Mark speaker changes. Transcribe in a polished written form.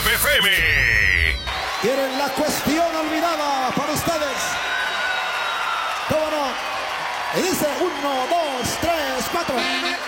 Speaker 1: Trap FM.
Speaker 2: Tienen la cuestión olvidada para ustedes. ¿Cómo no? Y dice 1, 2, 3, 4.